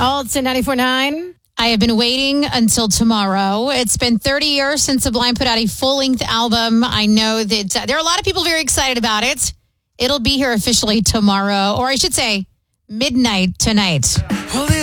Alton 94.9. I have been waiting until tomorrow. It's been 30 years since Sublime put out a full-length album. I know that there are a lot of people very excited about it. It'll be here officially tomorrow, or I should say midnight tonight.